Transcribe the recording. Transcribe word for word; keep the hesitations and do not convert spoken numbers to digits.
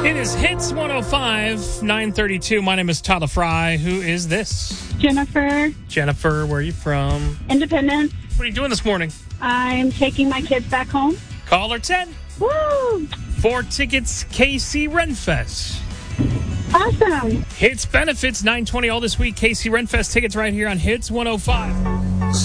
It is Hits one oh five, nine thirty-two. My name is Tyler Fry. Who is this? Jennifer. Jennifer, where are you from? Independence. What are you doing this morning? I'm taking my kids back home. Caller ten. Woo! Four tickets, K C Renfest. Awesome. Hits benefits, nine twenty all this week. K C Renfest tickets right here on Hits one oh five.